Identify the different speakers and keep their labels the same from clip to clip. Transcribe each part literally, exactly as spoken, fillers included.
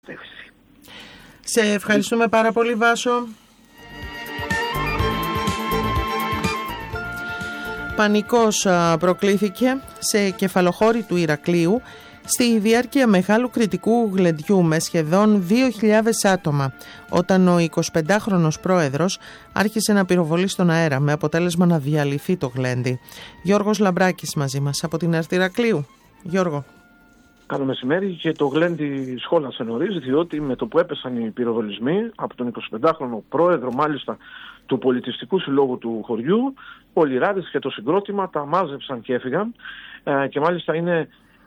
Speaker 1: Σε ευχαριστούμε πάρα πολύ, Βάσο. Πανικός προκλήθηκε σε κεφαλοχώρη του Ηρακλείου στη διάρκεια μεγάλου κριτικού γλεντιού με σχεδόν δύο χιλιάδες άτομα, όταν ο εικοσιπεντάχρονος πρόεδρος άρχισε να πυροβολεί στον αέρα με αποτέλεσμα να διαλυθεί το γλέντι. Γιώργος Λαμπράκης μαζί μας από την ΕΡΤ Ηρακλείου. Γιώργο.
Speaker 2: Καλό μεσημέρι. Και το γλέντι σχόλασε νωρίς, διότι με το που έπεσαν οι πυροβολισμοί από τον εικοσιπεντάχρονο πρόεδρο μάλιστα του Πολιτιστικού Συλλόγου του χωριού, ο Λιράδης και το συγκρότημα τα μάζεψαν και έφυγαν, ε, και μάλιστα είναι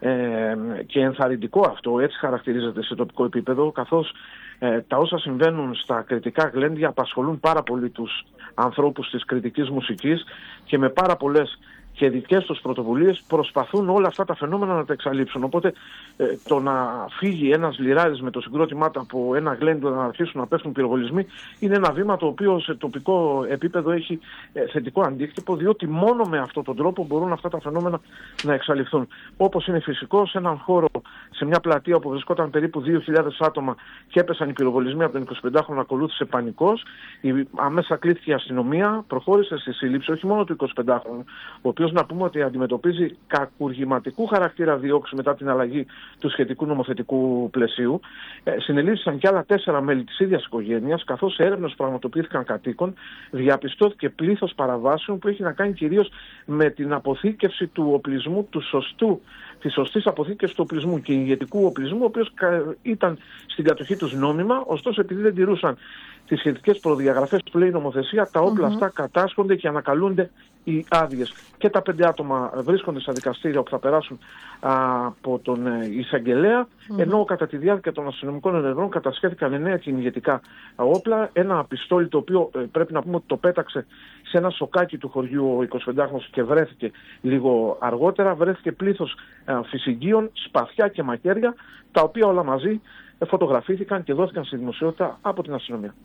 Speaker 2: ε, και ενθαρρυντικό αυτό, έτσι χαρακτηρίζεται σε τοπικό επίπεδο, καθώς ε, τα όσα συμβαίνουν στα κριτικά γλέντια απασχολούν πάρα πολύ τους ανθρώπους της κριτικής μουσικής και με πάρα πολλές και δικές τους πρωτοβουλίες προσπαθούν όλα αυτά τα φαινόμενα να τα εξαλείψουν. Οπότε ε, το να φύγει ένας Λιράδης με το συγκρότημά του από ένα γλέντιο να αρχίσουν να πέφτουν πυροβολισμοί είναι ένα βήμα το οποίο σε τοπικό επίπεδο έχει ε, θετικό αντίκτυπο, διότι μόνο με αυτόν τον τρόπο μπορούν αυτά τα φαινόμενα να εξαλειφθούν. Όπως είναι φυσικό, σε έναν χώρο, σε μια πλατεία όπου βρισκόταν περίπου δύο χιλιάδες άτομα και έπεσαν οι πυροβολισμοί από τον εικοσιπεντάχρονο, ακολούθησε πανικός. Η, αμέσα κλείθηκε η αστυνομία, προχώρησε στη σύλληψη όχι μόνο του εικοσιπεντάχρονου, ο οποίος να πούμε ότι αντιμετωπίζει κακουργηματικού χαρακτήρα διώξη μετά την αλλαγή του σχετικού νομοθετικού πλαισίου. Ε, συνελήφθησαν και άλλα τέσσερα μέλη της ίδιας οικογένειας, καθώς έρευνες που πραγματοποιήθηκαν κατοίκων, διαπιστώθηκε πλήθος παραβάσεων που έχει να κάνει κυρίως με την αποθήκευση του οπλισμού, του σωστού, της σωστής αποθήκευσης του οπλισμού και ηγετικού οπλισμού, ο οποίος ήταν στην κατοχή τους νόμιμα, ωστόσο επειδή δεν τηρούσαν τις σχετικές προδιαγραφές που λέει η νομοθεσία, τα όπλα mm-hmm. αυτά κατάσχονται και ανακαλούνται οι άδειες. Και τα πέντε άτομα βρίσκονται στα δικαστήρια όπου θα περάσουν α, από τον ε, εισαγγελέα, mm-hmm. ενώ κατά τη διάρκεια των αστυνομικών ενεργών κατασχέθηκαν εννέα κυνηγετικά όπλα, ένα πιστόλι το οποίο ε, πρέπει να πούμε ότι το πέταξε σε ένα σοκάκι του χωριού ο εικοσιπεντάχρονος και βρέθηκε λίγο αργότερα, βρέθηκε πλήθος ε, φυσιγγίων, σπαθιά και μαχαίρια, τα οποία όλα μαζί φωτογραφήθηκαν και δόθηκαν στη δημοσιότητα από την αστυνομία.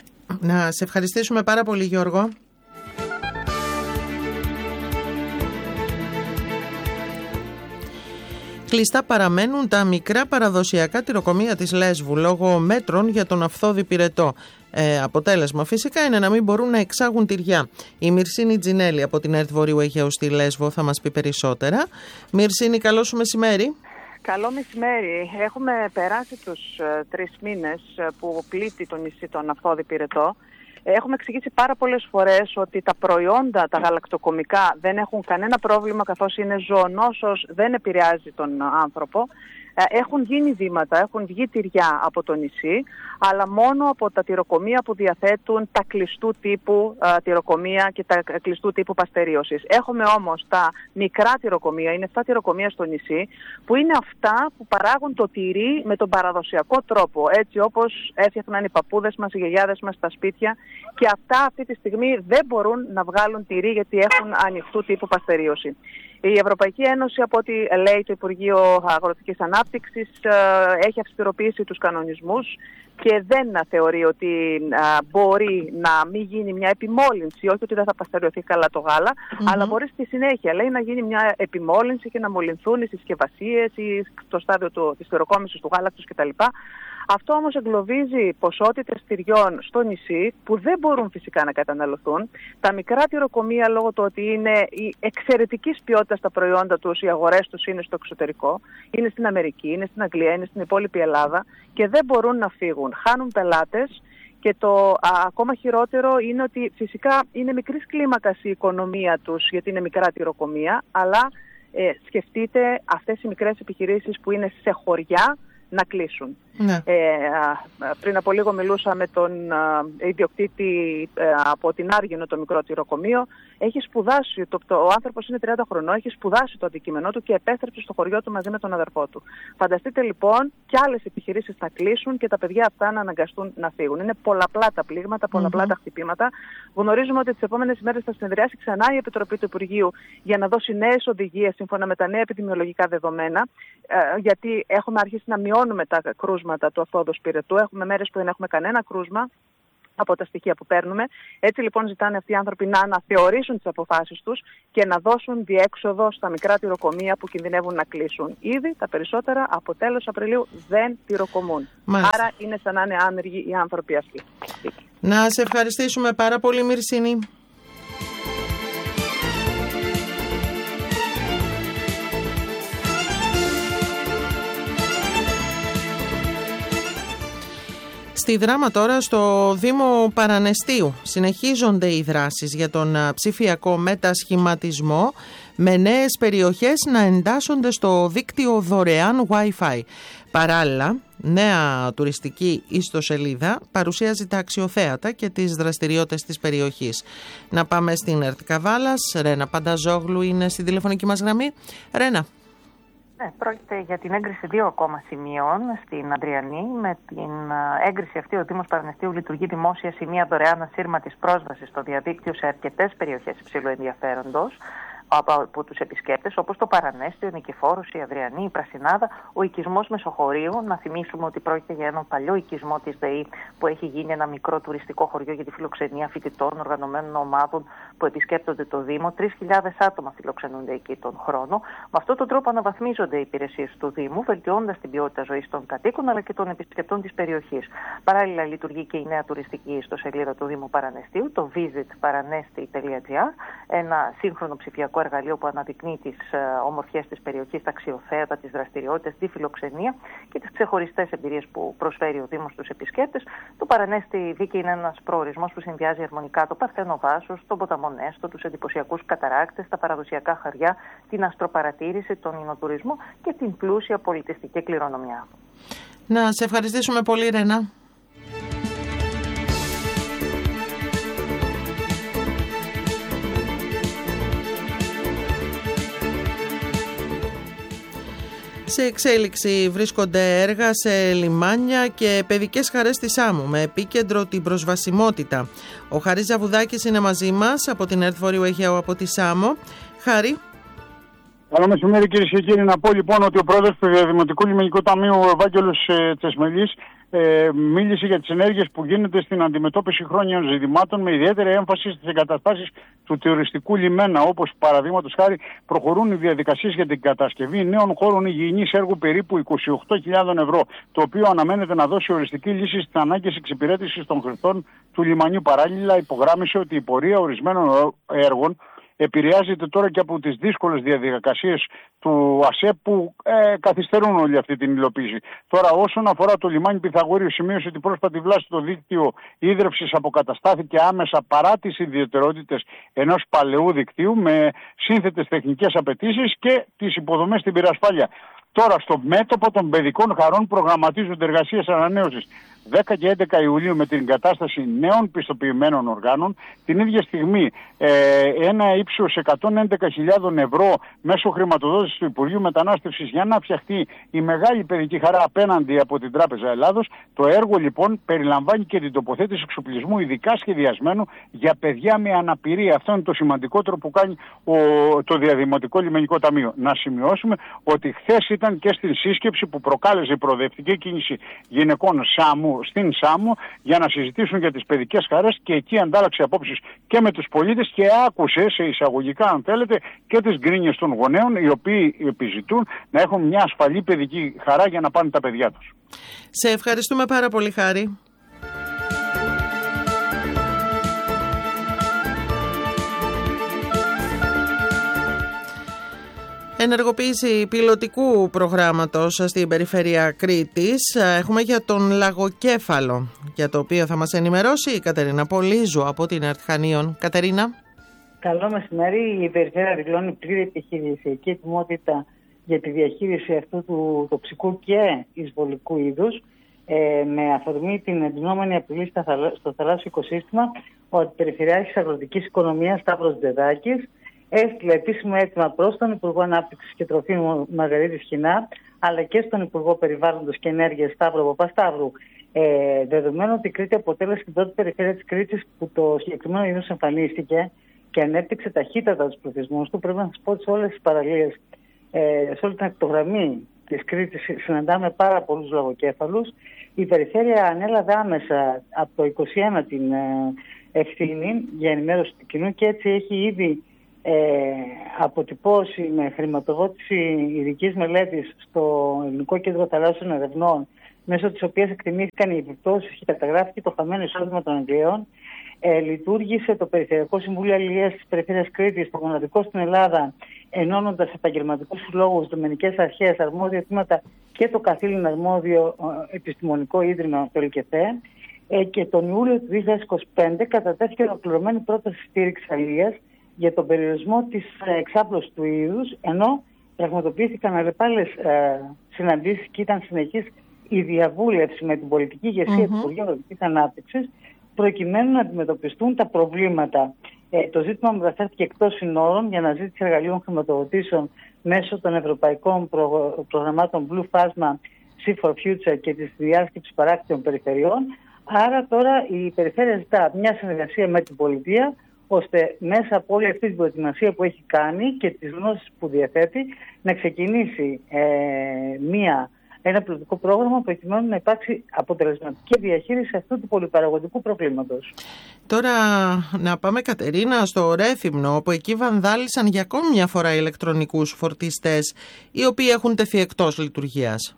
Speaker 1: Να σε ευχαριστήσουμε πάρα πολύ, Γιώργο. Κλειστά παραμένουν τα μικρά παραδοσιακά τυροκομεία της Λέσβου λόγω μέτρων για τον αυθόδη πυρετό. Ε, αποτέλεσμα φυσικά είναι να μην μπορούν να εξάγουν τυριά. Η Μυρσίνη Τζινέλη από την ΕΡΤ Βορείου Αιγαίου στη Λέσβο θα μας πει περισσότερα. Μυρσίνη, καλό σου μεσημέρι.
Speaker 3: Καλό μεσημέρι. Έχουμε περάσει τους ε, τρεις μήνες που πλήττει το νησί τον αυθόδη πυρετό. Έχουμε εξηγήσει πάρα πολλές φορές ότι τα προϊόντα, τα γαλακτοκομικά δεν έχουν κανένα πρόβλημα, καθώς είναι ζωονόσος, δεν επηρεάζει τον άνθρωπο. Έχουν γίνει βήματα, έχουν βγει τυριά από το νησί, αλλά μόνο από τα τυροκομεία που διαθέτουν τα κλειστού τύπου α, τυροκομεία και τα κλειστού τύπου παστερίωσης. Έχουμε όμως τα μικρά τυροκομεία, είναι επτά τυροκομεία στο νησί, που είναι αυτά που παράγουν το τυρί με τον παραδοσιακό τρόπο, έτσι όπως έφτιαχναν οι παππούδες μας, οι γιαγιάδες μας στα σπίτια, και αυτά αυτή τη στιγμή δεν μπορούν να βγάλουν τυρί γιατί έχουν ανοιχτού τύπου παστερίωση. Η Ευρωπαϊκή Ένωση, από ό,τι λέει το Υπουργείο Αγροτικής Ανάπτυξης, έχει αυστηροποιήσει τους κανονισμούς και δεν θεωρεί ότι μπορεί να μην γίνει μια επιμόλυνση, όχι ότι δεν θα παστεριωθεί καλά το γάλα, mm-hmm. αλλά μπορεί στη συνέχεια, λέει, να γίνει μια επιμόλυνση και να μολυνθούν οι συσκευασίες ή το στάδιο του, της τυροκόμησης του γάλακτος κτλ. Αυτό όμως εγκλωβίζει ποσότητες τυριών στο νησί που δεν μπορούν φυσικά να καταναλωθούν. Τα μικρά τυροκομεία, λόγω του ότι είναι η εξαιρετικής ποιότητας τα προϊόντα τους, οι αγορές τους είναι στο εξωτερικό, είναι στην Αμερική, είναι στην Αγγλία, είναι στην υπόλοιπη Ελλάδα και δεν μπορούν να φύγουν. Χάνουν πελάτες και το α, ακόμα χειρότερο είναι ότι φυσικά είναι μικρής κλίμακας η οικονομία τους γιατί είναι μικρά τυροκομεία, αλλά ε, σκεφτείτε αυτές οι μικρές επιχειρήσεις που είναι σε χωριά να κλείσουν. Ναι. Ε, πριν από λίγο μιλούσα με τον α, ιδιοκτήτη ε, από την Άργυνο, το μικρό τυροκομείο. Έχει σπουδάσει, το, το, ο άνθρωπος είναι τριάντα χρονών, έχει σπουδάσει το αντικείμενό του και επέστρεψε στο χωριό του μαζί με τον αδερφό του. Φανταστείτε λοιπόν κι άλλες επιχειρήσεις να κλείσουν και τα παιδιά αυτά να αναγκαστούν να φύγουν. Είναι πολλαπλά τα πλήγματα, πολλαπλά mm-hmm. τα χτυπήματα. Γνωρίζουμε ότι τις επόμενες ημέρες θα συνεδριάσει ξανά η Επιτροπή του Υπουργείου για να δώσει νέες οδηγίες σύμφωνα με τα νέα επιδημιολογικά δεδομένα, ε, γιατί έχουμε αρχίσει να μειώνουμε τα κρούσματα του αυθόδους πυρετού. Έχουμε μέρες που δεν έχουμε κανένα κρούσμα. από τα στοιχεία που παίρνουμε. Έτσι λοιπόν ζητάνε αυτοί οι άνθρωποι να αναθεωρήσουν τις αποφάσεις τους και να δώσουν διέξοδο στα μικρά τυροκομεία που κινδυνεύουν να κλείσουν. Ήδη τα περισσότερα από τέλος Απριλίου δεν τυροκομούν. Μάλιστα. Άρα είναι σαν να είναι άνεργοι οι άνθρωποι αυτοί.
Speaker 1: Να σε ευχαριστήσουμε πάρα πολύ, Μυρσίνη. Στη Δράμα τώρα, στο Δήμο Παρανεστίου, συνεχίζονται οι δράσεις για τον ψηφιακό μετασχηματισμό, με νέες περιοχές να εντάσσονται στο δίκτυο δωρεάν Wi-Fi. Παράλληλα, νέα τουριστική ιστοσελίδα παρουσιάζει τα αξιοθέατα και τις δραστηριότητες της περιοχής. Να πάμε στην ΕΡΤ Καβάλας. Ρένα Πανταζόγλου είναι στην τηλεφωνική μας γραμμή. Ρένα.
Speaker 4: Ναι, πρόκειται για την έγκριση δύο ακόμα σημείων στην Ανδριανή. Με την έγκριση αυτή, ο Δήμος Παρανεστίου λειτουργεί δημόσια σημεία δωρεάν ασύρματης πρόσβασης στο διαδίκτυο σε αρκετές περιοχές υψηλού ενδιαφέροντος από τους επισκέπτες, όπως το Παρανέστιο, η Νικηφόρος, η Αδριανή, η Πρασινάδα, ο οικισμός Μεσοχωρίου. Να θυμίσουμε ότι πρόκειται για έναν παλιό οικισμό της ΔΕΗ που έχει γίνει ένα μικρό τουριστικό χωριό για τη φιλοξενία φοιτητών, οργανωμένων ομάδων που επισκέπτονται το Δήμο. τρεις χιλιάδες άτομα φιλοξενούνται εκεί τον χρόνο. Με αυτόν τον τρόπο αναβαθμίζονται οι υπηρεσίες του Δήμου, βελτιώνοντας την ποιότητα ζωής των κατοίκων αλλά και των επισκεπτών της περιοχής. Παράλληλα, λειτουργεί και η νέα τουριστική ιστοσελίδα του Δήμου Παρανεστίου, το visit paranesti τελεία gr, ένα σύγχρονο ψηφιακό εργαλείο που αναδεικνύει τις uh, ομορφιές της περιοχής, τα αξιοθέατα, τις δραστηριότητες, τη φιλοξενία και τις ξεχωριστές εμπειρίες που προσφέρει ο Δήμος στους επισκέπτες. Το Παρανέστη Βίκη είναι ένας προορισμός που συνδυάζει αρμονικά το Παρθένο Βάσος, τον ποταμό Νέστο, τους εντυπωσιακούς καταράκτες, τα παραδοσιακά χαριά, την αστροπαρατήρηση, τον ινοτουρισμό και την πλούσια πολιτιστική κληρονομιά.
Speaker 1: Να σε ευχαριστήσουμε πολύ, Ρένα. Σε εξέλιξη βρίσκονται έργα σε λιμάνια και παιδικές χαρές της Σάμου με επίκεντρο την προσβασιμότητα. Ο Χαρής Ζαβουδάκης είναι μαζί μας από την ΕΡΤ Βορείου Αιγαίου από τη Σάμο. Χάρη.
Speaker 5: Καλό μεσημέρι, κυρίες και κύριοι. Να πω λοιπόν ότι ο πρόεδρος του Διαδημοτικού Λιμενικού Ταμείου, ο Ευάγγελος ε, Τσεσμελής, ε, μίλησε για τις ενέργειες που γίνονται στην αντιμετώπιση χρόνιων ζητημάτων με ιδιαίτερη έμφαση στις εγκαταστάσεις του τουριστικού λιμένα, όπως παραδείγματος χάρη προχωρούν οι διαδικασίες για την κατασκευή νέων χώρων υγιεινής έργου περίπου είκοσι οκτώ χιλιάδες ευρώ, το οποίο αναμένεται να δώσει οριστική λύση στις ανάγκες εξυπηρέτησης των χρηστών του λιμανιού. Παράλληλα, υπογράμμισε ότι η πορεία ορισμένων έργων επηρεάζεται τώρα και από τις δύσκολες διαδικασίες του ΑΣΕΠ που ε, καθυστερούν όλη αυτή την υλοποίηση. Τώρα, όσον αφορά το λιμάνι Πυθαγορείου, σημείωσε ότι πρόσφατη βλάση στο δίκτυο ίδρευσης αποκαταστάθηκε άμεσα παρά τις ιδιαιτερότητες ενός παλαιού δικτύου με σύνθετες τεχνικές απαιτήσεις και τις υποδομές στην πυρασφάλεια. Τώρα, στο μέτωπο των παιδικών χαρών προγραμματίζονται εργασίες ανανέωσης δέκα και έντεκα Ιουλίου με την εγκατάσταση νέων πιστοποιημένων οργάνων. Την ίδια στιγμή ε, ένα ύψος εκατόν έντεκα χιλιάδες ευρώ μέσω χρηματοδότησης του Υπουργείου Μετανάστευσης για να φτιαχτεί η μεγάλη παιδική χαρά απέναντι από την Τράπεζα Ελλάδος. Το έργο λοιπόν περιλαμβάνει και την τοποθέτηση εξοπλισμού ειδικά σχεδιασμένου για παιδιά με αναπηρία. Αυτό είναι το σημαντικότερο που κάνει ο, το Διαδημοτικό Λιμενικό Ταμείο. Να σημειώσουμε ότι χθες ήταν και στην σύσκεψη που προκάλεσε η προοδευτική κίνηση γυναικών Σάμου στην Σάμο για να συζητήσουν για τις παιδικές χαρές και εκεί αντάλλαξε απόψεις και με τους πολίτες και άκουσε σε εισαγωγικά αν θέλετε και τις γκρίνιες των γονέων οι οποίοι επιζητούν να έχουν μια ασφαλή παιδική χαρά για να πάνε τα παιδιά τους.
Speaker 1: Σε ευχαριστούμε πάρα πολύ, Χάρη. Ενεργοποίηση πιλωτικού προγράμματος στην περιφέρεια Κρήτης έχουμε για τον λαγοκέφαλο, για το οποίο θα μας ενημερώσει η Κατερίνα Πολύζου από την ΕΡΤ Χανίων. Κατερίνα.
Speaker 6: Καλό μεσημέρι. Η περιφέρεια δηλώνει πλήρη επιχειρησιακή ετοιμότητα για τη διαχείριση αυτού του τοξικού και εισβολικού είδους, ε, με αφορμή την εντυνόμενη απειλή στο θαλάσσιο οικοσύστημα. Ο Περιφερειάρχης Αγροτικής Οικονομίας Σταύρος Δεδάκης έστειλε επίσημο αίτημα προς τον Υπουργό Ανάπτυξης και Τροφίμων Μαργαρίτη Σχοινά, αλλά και στον Υπουργό Περιβάλλοντος και Ενέργειας Σταύρο Παπασταύρου. Ε, δεδομένου ότι η Κρήτη αποτέλεσε την πρώτη περιφέρεια της Κρήτης που το συγκεκριμένο είδος εμφανίστηκε και ανέπτυξε ταχύτατα τους πληθυσμούς του, πρέπει να σας πω ότι σε όλες τις παραλίες, ε, σε όλη την ακτογραμμή της Κρήτης συναντάμε πάρα πολλούς λαγοκέφαλους. Η Περιφέρεια ανέλαβε άμεσα από το είκοσι ένα την ευθύνη για ενημέρωση του κοινού και έτσι έχει ήδη ε, αποτυπώσει με χρηματοδότηση ειδικής μελέτης στο Ελληνικό Κέντρο Θαλάσσιων Ερευνών, μέσω της οποίας εκτιμήθηκαν οι επιπτώσεις και καταγράφηκε το χαμένο εισόδημα των Αγγλίων. Ε, λειτουργήσε το Περιφερειακό Συμβούλιο Αλληλείας της Περιφέρειας Κρήτης, το μοναδικό στην Ελλάδα, ενώνοντας επαγγελματικούς συλλόγους, δομηνικές αρχές, αρμόδια τμήματα και το καθήλυν αρμόδιο ε, επιστημονικό ίδρυμα, το ΕΛΚΕΘΕ. Ε, και τον Ιούλιο του δύο χιλιάδες είκοσι πέντε κατατέθηκε ολοκληρωμένη πρόταση στήριξης αλληλείας για τον περιορισμό της εξάπλωσης του είδους, ενώ πραγματοποιήθηκαν αλλεπάλληλες ε, συναντήσεις και ήταν συνεχής η διαβούλευση με την πολιτική ηγεσία mm-hmm. του Υπουργείου Αγροτικής Ανάπτυξης, προκειμένου να αντιμετωπιστούν τα προβλήματα. Ε, το ζήτημα μεταφέρθηκε εκτός συνόρων για αναζήτηση εργαλείων χρηματοδοτήσεων μέσω των ευρωπαϊκών προ... προγραμμάτων Blue Phasma, Sea for Future και της διάσκεψης παράκτιων περιφερειών. Άρα τώρα η περιφέρεια ζητά μια συνεργασία με την πολιτεία, ώστε μέσα από όλη αυτή την προετοιμασία που έχει κάνει και τις γνώσεις που διαθέτει να ξεκινήσει ε, μια ένα πιλωτικό πρόγραμμα προκειμένου να υπάρξει αποτελεσματική διαχείριση αυτού του πολυπαραγωγικού προβλήματος.
Speaker 1: Τώρα να πάμε, Κατερίνα, στο Ρέθυμνο, όπου εκεί βανδάλισαν για ακόμη μια φορά ηλεκτρονικούς φορτιστές, οι οποίοι έχουν τεθεί εκτός λειτουργίας.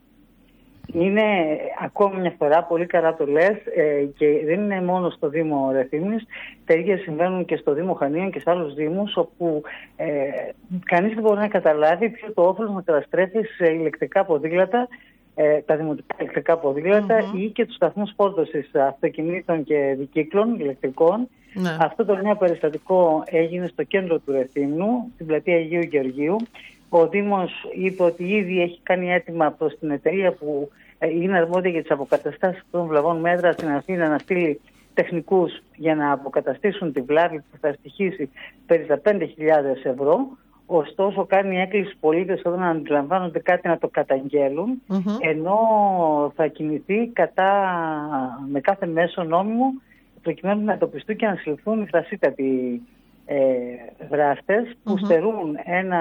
Speaker 6: Είναι ακόμη μια φορά, πολύ καλά το λες, ε, και δεν είναι μόνο στο Δήμο Ρεθύμνης. Τα ίδια συμβαίνουν και στο Δήμο Χανίων και σε άλλους δήμους, όπου ε, κανείς δεν μπορεί να καταλάβει ποιο το όφελος να καταστρέφει σε ηλεκτρικά ποδήλατα, ε, τα δημοτικά ηλεκτρικά ποδήλατα mm-hmm. ή και τους σταθμούς φόρτωσης αυτοκινήτων και δικύκλων ηλεκτρικών. Ναι. Αυτό το νέο περιστατικό έγινε στο κέντρο του Ρεθύμνου, στην πλατεία Αγίου Γεωργίου. Ο Δήμος είπε ότι ήδη έχει κάνει αίτημα προς την εταιρεία που είναι αρμόδια για τις αποκαταστάσεις των βλαβών μέτρα στην Αθήνα να στείλει τεχνικούς για να αποκαταστήσουν τη βλάβη που θα στοιχήσει πενήντα πέντε χιλιάδες ευρώ. Ωστόσο κάνει έκκληση στους πολίτες όταν αντιλαμβάνονται κάτι να το καταγγέλουν, mm-hmm. ενώ θα κινηθεί κατά, με κάθε μέσο νόμιμο προκειμένου να εντοπιστούν και να συλληφθούν οι φρασίτατοι ε, δράστες που mm-hmm. στερούν ένα,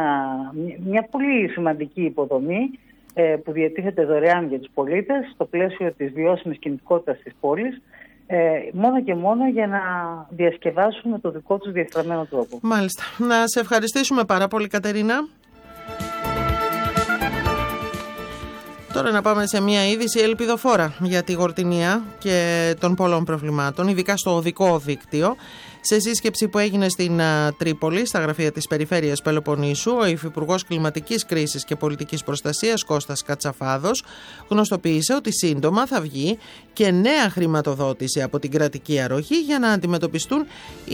Speaker 6: μια πολύ σημαντική υποδομή ε, που διατίθεται δωρεάν για τους πολίτες στο πλαίσιο της βιώσιμης κινητικότητας της πόλης, Ε, μόνο και μόνο για να διασκεδάσουν με το δικό τους διεφθαρμένο τρόπο.
Speaker 1: Μάλιστα. Να σε ευχαριστήσουμε πάρα πολύ, Κατερίνα. Τώρα να πάμε σε μια είδηση ελπιδοφόρα για τη Γορτινία και των πολλών προβλημάτων, ειδικά στο οδικό δίκτυο. Σε σύσκεψη που έγινε στην Τρίπολη, στα γραφεία της Περιφέρειας Πελοποννήσου, ο Υφυπουργός Κλιματικής Κρίσης και Πολιτικής Προστασίας Κώστας Κατσαφάδος γνωστοποίησε ότι σύντομα θα βγει και νέα χρηματοδότηση από την κρατική αρρωγή για να αντιμετωπιστούν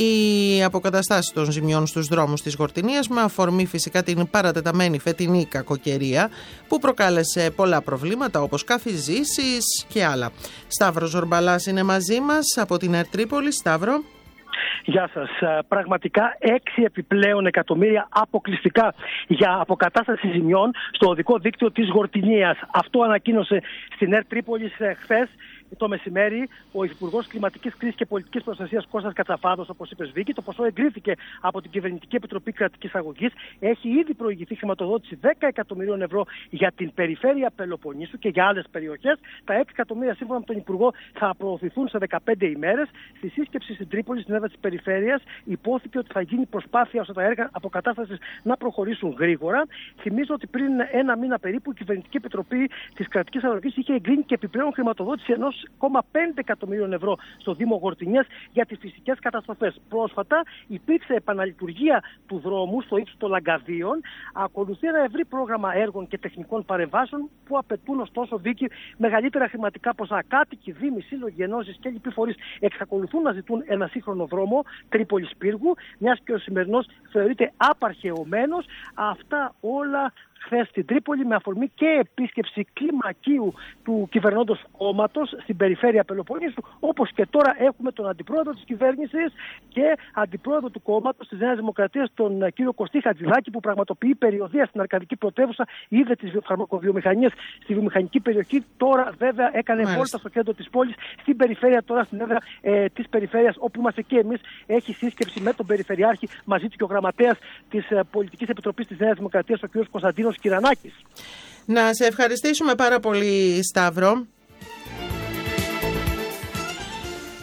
Speaker 1: οι αποκαταστάσεις των ζημιών στους δρόμους της Γορτινίας, με αφορμή φυσικά την παρατεταμένη φετινή κακοκαιρία που προκάλεσε πολλά προβλήματα όπως καθιζήσεις και άλλα. Σταύρος Ζορμπαλάς είναι μαζί μας από την ΕΡΤ Τρίπολη. Σταύρο.
Speaker 7: Γεια σας. Πραγματικά έξι επιπλέον εκατομμύρια αποκλειστικά για αποκατάσταση ζημιών στο οδικό δίκτυο της Γορτινίας. Αυτό ανακοίνωσε στην ΕΡΤ Τρίπολης χθες το μεσημέρι ο Υφυπουργός Κλιματικής Κρίσης και Πολιτικής Προστασίας Κώστας Κατσαφάδος, όπως είπες, Βίκη. Το ποσό εγκρίθηκε από την Κυβερνητική Επιτροπή Κρατικής Αγωγής. Έχει ήδη προηγηθεί χρηματοδότηση δέκα εκατομμυρίων ευρώ για την περιφέρεια Πελοποννήσου και για άλλες περιοχές. Τα έξι εκατομμύρια, σύμφωνα με τον Υπουργό, θα προωθηθούν σε δεκαπέντε ημέρες. Στη σύσκεψη στην Τρίπολη, στην έδρα της περιφέρειας, υπόθηκε ότι θα γίνει προσπάθεια ώστε τα έργα αποκατάστασης να προχωρήσουν γρήγορα. Θυμίζω ότι πριν ένα μήνα περίπου η Κυβερνητική Επιτροπή της Κρατικής Αγωγής είχε εγκρίνει και επιπλέον χρηματοδότηση ενός ένα κόμμα πέντε εκατομμύριων ευρώ στο Δήμο Γορτινίας για τις φυσικές καταστροφές. Πρόσφατα υπήρξε επαναλειτουργία του δρόμου στο ύψος των Λαγκαδίων. Ακολουθεί ένα ευρύ πρόγραμμα έργων και τεχνικών παρεμβάσεων που απαιτούν ωστόσο, Βίκη, μεγαλύτερα χρηματικά ποσά. Κάτοικοι, δήμοι, σύλλογοι, ενώσεις και λοιποί φορείς εξακολουθούν να ζητούν ένα σύγχρονο δρόμο Τρίπολης Πύργου, μιας και ο σημερινός θεωρείται απαρχαιωμένος. Αυτά όλα χθες στην Τρίπολη, με αφορμή και επίσκεψη κλιμακίου του κυβερνώντος κόμματος στην περιφέρεια Πελοποννήσου, όπως και τώρα έχουμε τον αντιπρόεδρο της κυβέρνησης και αντιπρόεδρο του κόμματος της Νέας Δημοκρατίας, τον κύριο Κωστή Χατζηδάκη, που πραγματοποιεί περιοδεία στην Αρκαδική Πρωτεύουσα, είδε τις φαρμακοβιομηχανίες στη βιομηχανική περιοχή. Τώρα βέβαια έκανε βόλτα στο κέντρο της πόλης, στην περιφέρεια, τώρα στην έδρα ε, της περιφέρειας, όπου είμαστε και εμείς. Έχει σύσκεψη με τον Περιφερειάρχη, μαζί του και ο γραμματέας της ε, Πολιτικής Επιτροπής της Νέας Δημοκρατίας, ο κ. Κωνσταντίνος Κυρανάκης.
Speaker 1: Να σε ευχαριστήσουμε πάρα πολύ, Σταύρο.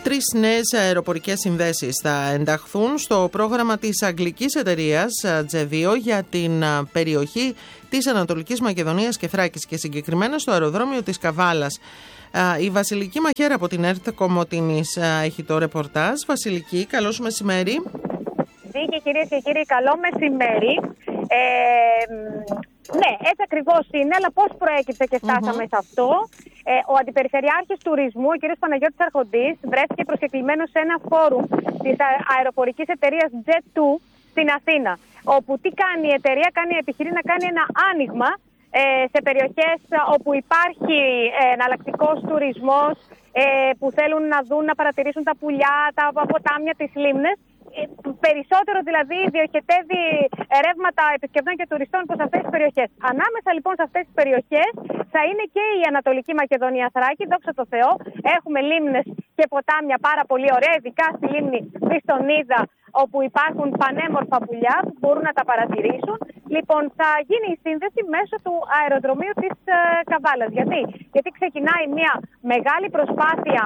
Speaker 1: Τρεις νέες αεροπορικές συνδέσεις θα ενταχθούν στο πρόγραμμα της αγγλικής εταιρείας τζι δύο για την περιοχή της Ανατολικής Μακεδονίας και Θράκης και συγκεκριμένα στο αεροδρόμιο της Καβάλας. Η Βασιλική Μαχαίρα από την ΕΡΤ Κομοτηνής έχει το ρεπορτάζ. Βασιλική, καλώς μεσημέρι.
Speaker 8: Και κυρίες και κύριοι, καλό μεσημέρι. Ε, ναι, έτσι ακριβώς είναι, αλλά πώς προέκυψε και φτάσαμε mm-hmm. σε αυτό. Ε, ο Αντιπεριφερειάρχης Τουρισμού, ο κ. Παναγιώτης Αρχοντής, βρέθηκε προσκεκλημένος σε ένα φόρουμ της αεροπορικής εταιρείας τζετ δύο στην Αθήνα. Όπου τι κάνει η εταιρεία, κάνει επιχειρεί να κάνει ένα άνοιγμα ε, σε περιοχές όπου υπάρχει ε, εναλλακτικός τουρισμός, ε, που θέλουν να δουν, να παρατηρήσουν τα πουλιά, τα ποτάμια, τις λίμνες. Περισσότερο δηλαδή διοχετεύει ρεύματα επισκεπτών και τουριστών προς αυτές τις περιοχές. Ανάμεσα λοιπόν σε αυτές τις περιοχές θα είναι και η Ανατολική Μακεδονία Θράκη, δόξα τω Θεώ. Έχουμε λίμνες και ποτάμια πάρα πολύ ωραία, ειδικά στη λίμνη Βιστονίδα, όπου υπάρχουν πανέμορφα πουλιά που μπορούν να τα παρατηρήσουν. Λοιπόν, θα γίνει η σύνδεση μέσω του αεροδρομίου της ε, Καβάλας. Γιατί? Γιατί ξεκινάει μια μεγάλη προσπάθεια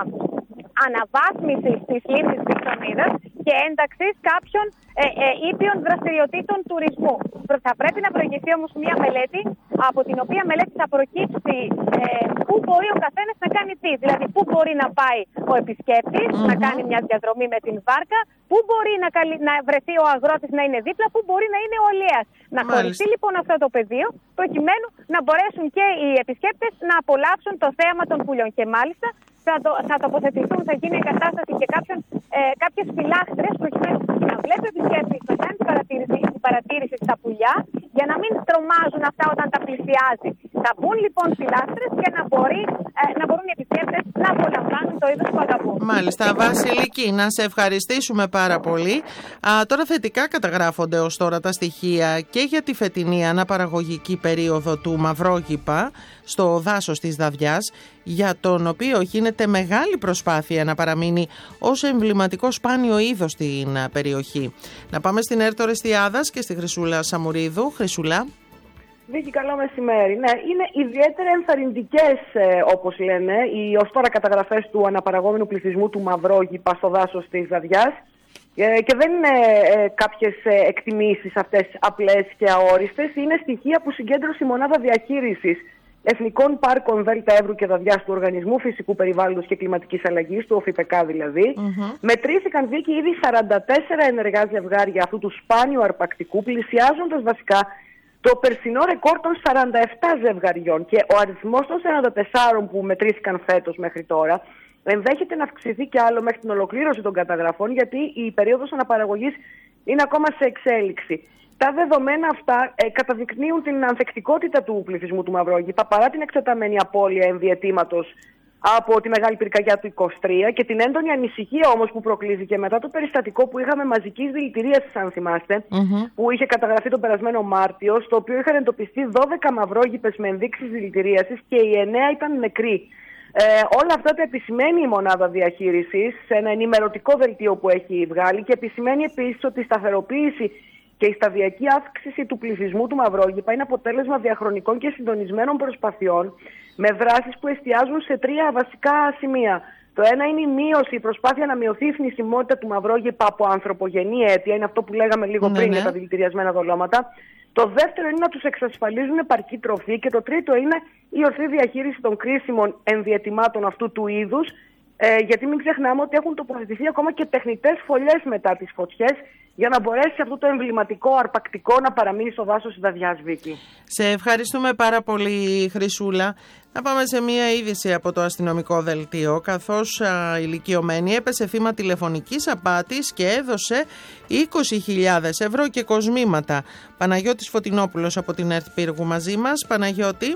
Speaker 8: αναβάθμισης της λίμνης Βιστονίδας και ένταξης κάποιων ε, ε, ήπιων δραστηριοτήτων τουρισμού. Θα πρέπει να προηγηθεί όμως μια μελέτη, από την οποία μελέτη θα προκύψει ε, πού μπορεί ο καθένας να κάνει τι. Δηλαδή, πού μπορεί να πάει ο επισκέπτης, mm-hmm. να κάνει μια διαδρομή με την βάρκα, πού μπορεί να, καλυ... να βρεθεί ο αγρότης να είναι δίπλα, πού μπορεί να είναι ο αλλιέας. Να χωριστεί λοιπόν αυτό το πεδίο, προκειμένου να μπορέσουν και οι επισκέπτες να απολαύσουν το θέαμα των πουλιών. Και μάλιστα θα, το, θα τοποθετηθούν, θα γίνει εγκατάσταση και κάποιον, ε, κάποιες φυλάχτρες, προκειμένου να βλέπει ο επισκέπτης, να κάνει την παρατήρηση, την παρατήρηση στα πουλιά, για να μην τρομάζουν αυτά όταν τα πλησιάζει. Θα μπουν λοιπόν φυλάχτρες και να, μπορεί, ε, να μπορούν οι επισκέπτες να απολαμβάνουν το είδος που αγαπούν.
Speaker 1: Μάλιστα, Βασιλική, να σε ευχαριστήσουμε πάρα πολύ. Α, τώρα θετικά καταγράφονται ως τώρα τα στοιχεία και για τη φετινή αναπαραγωγική περίοδο του Μαυρόγυπα στο δάσος της Δαβιάς, για τον οποίο γίνεται μεγάλη προσπάθεια να παραμείνει ως εμβληματικό σπάνιο είδος στην περιοχή. Να πάμε στην ΕΡΤ Ορεστιάδας και στη Χρυσούλα Σαμουρίδου. Χρυσούλα.
Speaker 9: Βίκη, καλό μεσημέρι. Ναι, είναι ιδιαίτερα ενθαρρυντικές, ε, όπως λένε, οι ως τώρα καταγραφές του αναπαραγόμενου πληθυσμού του Μαυρόγυπα στο δάσος της Δαβιάς. Ε, και δεν είναι ε, κάποιες ε, εκτιμήσεις αυτές απλές και αόριστες. Είναι στοιχεία που συγκέντρωσε η Μονάδα Διαχείρισης Εθνικών Πάρκων Δέλτα Εύρου και Δαβιάς του Οργανισμού Φυσικού Περιβάλλοντος και Κλιματικής Αλλαγής, του ΟΦΙΠΕΚΑ δηλαδή. Mm-hmm. Μετρήθηκαν, Βίκη, ήδη σαράντα τέσσερα ενεργά ζευγάρια αυτού του σπάνιου αρπακτικού, πλησιάζοντας βασικά το περσινό ρεκόρ των σαράντα επτά ζευγαριών. Και ο αριθμός των σαράντα τεσσάρων που μετρήθηκαν φέτος μέχρι τώρα ενδέχεται να αυξηθεί κι άλλο μέχρι την ολοκλήρωση των καταγραφών, γιατί η περίοδος αναπαραγωγής είναι ακόμα σε εξέλιξη. Τα δεδομένα αυτά ε, καταδεικνύουν την ανθεκτικότητα του πληθυσμού του Μαυρόγυπα παρά την εκτεταμένη απώλεια εμβιετήματος από τη Μεγάλη Πυρκαγιά του είκοσι τρία και την έντονη ανησυχία όμως που προκλήθηκε μετά το περιστατικό που είχαμε μαζικής δηλητηρίασης, αν θυμάστε, mm-hmm. που είχε καταγραφεί τον περασμένο Μάρτιο, στο οποίο είχαν εντοπιστεί δώδεκα μαυρόγυπες με ενδείξεις δηλητηρίασης και οι εννέα ήταν νεκροί. Ε, όλα αυτά τα επισημαίνει η Μονάδα Διαχείρισης σε ένα ενημερωτικό δελτίο που έχει βγάλει και επισημαίνει επίσης ότι η σταθεροποίηση και η σταδιακή αύξηση του πληθυσμού του Μαυρόγυπα είναι αποτέλεσμα διαχρονικών και συντονισμένων προσπαθειών με δράσεις που εστιάζουν σε τρία βασικά σημεία. Το ένα είναι η μείωση, η προσπάθεια να μειωθεί η θνησιμότητα του Μαυρόγυπα από ανθρωπογενή αίτια, είναι αυτό που λέγαμε λίγο ναι, πριν ναι. για τα δηλητηριασμένα δολώματα. Το δεύτερο είναι να τους εξασφαλίζουν επαρκή τροφή και το τρίτο είναι η ορθή διαχείριση των κρίσιμων ενδιαιτημάτων αυτού του είδους, ε, γιατί μην ξεχνάμε ότι έχουν τοποθετηθεί ακόμα και τεχνητές φωλιές μετά τις φωτιές για να μπορέσει αυτό το εμβληματικό αρπακτικό να παραμείνει στο δάσος της Δαβιάς, Βίκη.
Speaker 1: Σε ευχαριστούμε πάρα πολύ, Χρυσούλα. Να πάμε σε μία είδηση από το αστυνομικό δελτίο, καθώς α, ηλικιωμένη έπεσε θύμα τηλεφωνικής απάτης και έδωσε είκοσι χιλιάδες ευρώ και κοσμήματα. Παναγιώτης Φωτεινόπουλος από την ΕΡΤ Πύργου μαζί μας. Παναγιώτη.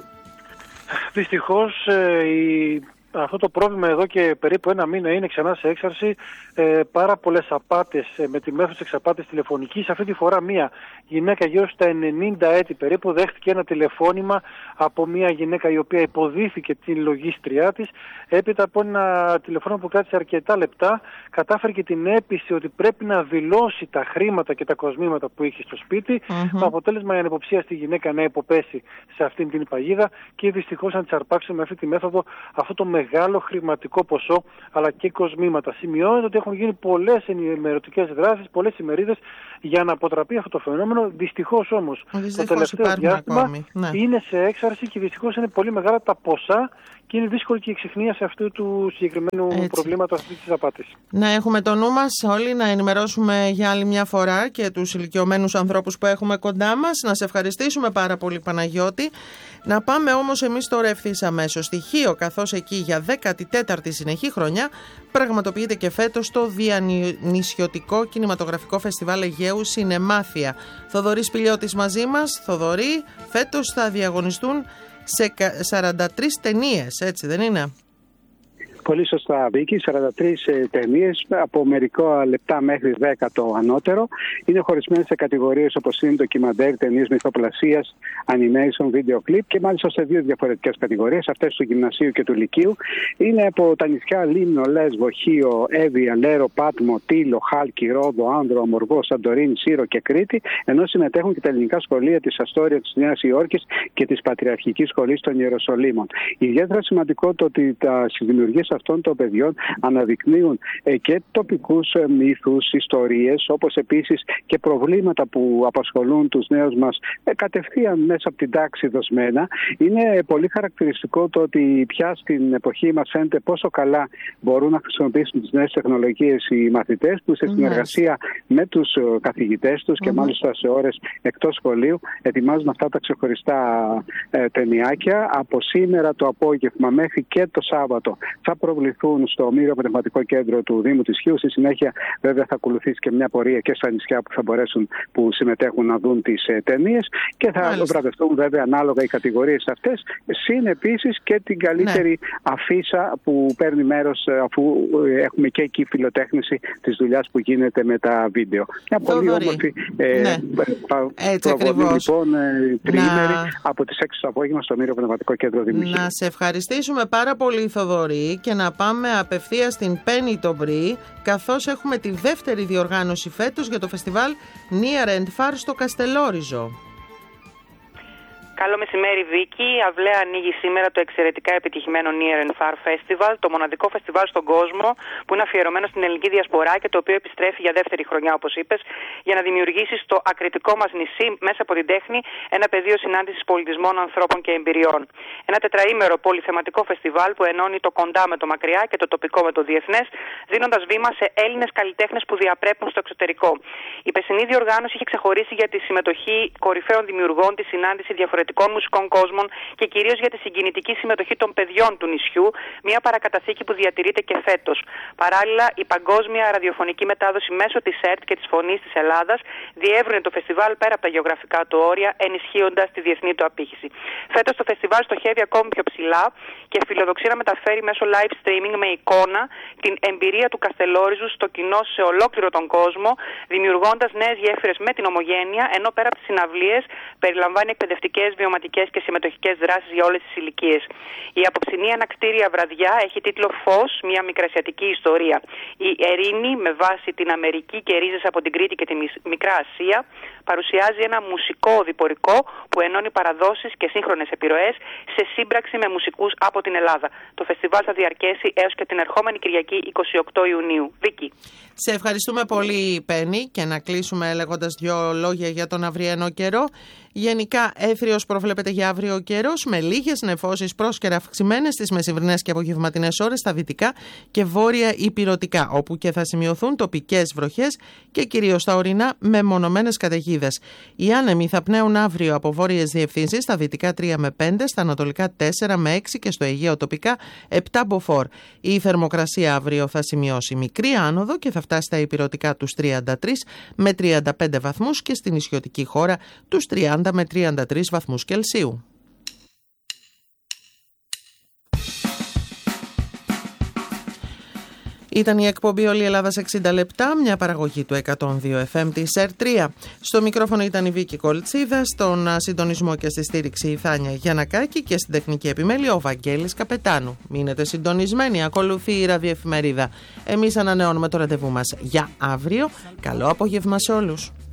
Speaker 10: Δυστυχώς ε, η... αυτό το πρόβλημα εδώ και περίπου ένα μήνα είναι ξανά σε έξαρση. Ε, πάρα πολλές απάτες ε, με τη μέθοδο εξαπάτης τηλεφωνικής. Αυτή τη φορά μία γυναίκα γύρω στα ενενήντα έτη περίπου δέχτηκε ένα τηλεφώνημα από μία γυναίκα η οποία υποδίθηκε την λογίστριά της. Έπειτα από ένα τηλεφώνημα που κράτησε αρκετά λεπτά, κατάφερε και την έπεισε ότι πρέπει να δηλώσει τα χρήματα και τα κοσμήματα που είχε στο σπίτι. Mm-hmm. Με αποτέλεσμα η ανυποψίαστη γυναίκα να υποπέσει σε αυτήν την παγίδα και δυστυχώς να της αρπάξουν με αυτή τη μέθοδο αυτό το μεγάλο μεγάλο χρηματικό ποσό αλλά και κοσμήματα. Σημειώνεται ότι έχουν γίνει πολλές ενημερωτικές δράσεις, πολλές ημερίδες για να αποτραπεί αυτό το φαινόμενο. Δυστυχώς όμως το τελευταίο διάστημα ναι. είναι σε έξαρση και δυστυχώς είναι πολύ μεγάλα τα ποσά και είναι δύσκολη και η εξυχνίαση αυτού του συγκεκριμένου Έτσι. προβλήματος, αυτή της απάτης.
Speaker 1: Να έχουμε το νου μας όλοι, να ενημερώσουμε για άλλη μια φορά και τους ηλικιωμένους ανθρώπους που έχουμε κοντά μας. Να σε ευχαριστήσουμε πάρα πολύ, Παναγιώτη. Να πάμε όμως εμείς τώρα ευθύς αμέσως στη Χίο, καθώς εκεί για δέκατη τέταρτη συνεχή χρονιά πραγματοποιείται και φέτος το Διανυσιωτικό Κινηματογραφικό Φεστιβάλ Αιγαίου Σινεμάθεια. Θοδωρής Πηλιώτης μαζί μας. Θοδωρή, φέτος θα διαγωνιστούν σε σαράντα τρεις ταινίες, έτσι δεν είναι?
Speaker 11: Πολύ σωστά, Βίκη. σαράντα τρεις ε, ταινίες από μερικά λεπτά μέχρι δέκα το ανώτερο. Είναι χωρισμένες σε κατηγορίες όπως είναι ντοκιμαντέρ, ταινίες μυθοπλασίας, animation, video clip και μάλιστα σε δύο διαφορετικές κατηγορίες, αυτές του γυμνασίου και του λυκείου. Είναι από τα νησιά Λίμνο, Λέσβο, Χίο, Εύβοια, Λέρο, Πάτμο, Τήλο, Χάλκι, Ρόδο, Άνδρο, Αμοργό, Σαντορίνη, Σύρο και Κρήτη, ενώ συμμετέχουν και τα ελληνικά σχολεία της Αστόρια, της Νέας Υόρκης και της Πατριαρχικής Σχολής των Ιεροσολύμων. Ιδιαίτερα σημαντικό το ότι τα δημιουργίες αυτών των παιδιών αναδεικνύουν ε, και τοπικούς ε, μύθους, ιστορίες, όπως επίσης και προβλήματα που απασχολούν τους νέους μας ε, κατευθείαν μέσα από την τάξη δοσμένα. Είναι πολύ χαρακτηριστικό το ότι πια στην εποχή μας φαίνεται πόσο καλά μπορούν να χρησιμοποιήσουν τις νέες τεχνολογίες οι μαθητές που σε συνεργασία mm-hmm. με τους καθηγητές τους mm-hmm. και μάλιστα σε ώρες εκτός σχολείου ετοιμάζουν αυτά τα ξεχωριστά ε, ταινιάκια. Από σήμερα το απόγευμα μέχρι και το Σάββατο θα προβληθούν στο Ομήριο Πνευματικό Κέντρο του Δήμου της Χίου. Στη συνέχεια, βέβαια, θα ακολουθήσει και μια πορεία και στα νησιά που θα μπορέσουν, που συμμετέχουν, να δουν τις ε, ταινίες και θα Μάλιστα. βραβευτούν βέβαια ανάλογα οι κατηγορίες αυτές. Συν επίσης και την καλύτερη ναι. αφίσα που παίρνει μέρος, αφού έχουμε και εκεί φιλοτέχνηση της δουλειάς που γίνεται με τα βίντεο. Μια Το πολύ δωρή. όμορφη ε, ναι. προβολή λοιπόν ε, τριήμερη να... από τις έξι το απόγευμα στο Ομήριο Πνευματικό Κέντρο Δήμου.
Speaker 1: Να σε ευχαριστήσουμε πάρα πολύ, Θοδωρή, και να πάμε απευθείας στην Πένιτο Μπρι, καθώς έχουμε τη δεύτερη διοργάνωση φέτος για το φεστιβάλ Near and Far στο Καστελόριζο.
Speaker 12: Καλό μεσημέρι, Βίκη. Η αυλαία ανοίγει σήμερα το εξαιρετικά επιτυχημένο Near and Far Festival, το μοναδικό φεστιβάλ στον κόσμο που είναι αφιερωμένο στην ελληνική διασπορά και το οποίο επιστρέφει για δεύτερη χρονιά, όπως είπες, για να δημιουργήσει στο ακριτικό μας νησί, μέσα από την τέχνη, ένα πεδίο συνάντησης πολιτισμών, ανθρώπων και εμπειριών. Ένα τετραήμερο πολυθεματικό φεστιβάλ που ενώνει το κοντά με το μακριά και το τοπικό με το διεθνές, δίνοντας βήμα σε Έλληνες καλλιτέχνες που διαπρέπουν στο εξωτερικό. Η περσινή διοργάνωση είχε ξεχωρίσει για τη συμμετοχή κορυφαίων δημιουργών, τη συνάντηση διαφορετικών μουσικών κόσμων και κυρίως για τη συγκινητική συμμετοχή των παιδιών του νησιού, μια παρακαταθήκη που διατηρείται και φέτος. Παράλληλα, η παγκόσμια ραδιοφωνική μετάδοση μέσω της ΕΡΤ και της Φωνής της Ελλάδας διεύρυνε το φεστιβάλ πέρα από τα γεωγραφικά του όρια, ενισχύοντας τη διεθνή του απήχηση. Φέτος το φεστιβάλ στοχεύει ακόμη πιο ψηλά και φιλοδοξεί να μεταφέρει μέσω live streaming με εικόνα την εμπειρία του Καστελόριζου στο κοινό σε ολόκληρο τον κόσμο, δημιουργώντας νέες γέφυρες με την ομογένεια, ενώ πέρα από τις συναυλίες περιλαμβάνει εκπαιδευτικές, βιωματικές και συμμετοχικές δράσεις για όλες τις ηλικίες. Η απόψινή ανακτήρια βραδιά έχει τίτλο «Φως, μια μικρασιατική ιστορία». Η Ερήνη, με βάση την Αμερική και ρίζες από την Κρήτη και τη Μικρά Ασία, παρουσιάζει ένα μουσικό οδηπορικό που ενώνει παραδόσεις και σύγχρονες επιρροές σε σύμπραξη με μουσικούς από την Ελλάδα. Το φεστιβάλ θα διαρκέσει έως και την ερχόμενη Κυριακή εικοστή ογδόη Ιουνίου. Βίκη.
Speaker 1: Σε ευχαριστούμε πολύ, Πέννη, και να κλείσουμε λέγοντας δύο λόγια για τον αυριανό καιρό. Γενικά, έθριος προβλέπεται για αύριο ο καιρός, με λίγες νεφώσεις πρόσκαιρα αυξημένες στις μεσημβρινές και απογευματινές ώρες στα δυτικά και βόρεια ηπειρωτικά, όπου και θα σημειωθούν τοπικές βροχές και κυρίως στα ορεινά με μονομένες καταιγίδες. Οι άνεμοι θα πνέουν αύριο από βόρειες διευθύνσεις, στα δυτικά τρία με πέντε, στα ανατολικά τέσσερα με έξι και στο Αιγαίο τοπικά επτά μποφόρ. Η θερμοκρασία αύριο θα σημειώσει μικρή άνοδο και θα φτάσει στα ηπειρωτικά τους τριάντα τρεις με τριάντα πέντε βαθμούς και στην νησιωτική χώρα τους τριάντα με τριάντα τρεις βαθμούς Κελσίου. Ήταν η εκπομπή «Όλη η Ελλάδα σε εξήντα λεπτά», μια παραγωγή του εκατόν δύο εφ εμ της ΕΡ τρία. Στο μικρόφωνο ήταν η Βίκη Κολτσίδα, στον συντονισμό και στη στήριξη η Θάνια Γιαννακάκη και στην τεχνική επιμέλεια ο Βαγγέλης Καπετάνου. Μείνετε συντονισμένοι, ακολουθεί η ραδιοεφημερίδα. Εμείς ανανεώνουμε το ραντεβού μας για αύριο. Καλό απόγευμα σε όλους.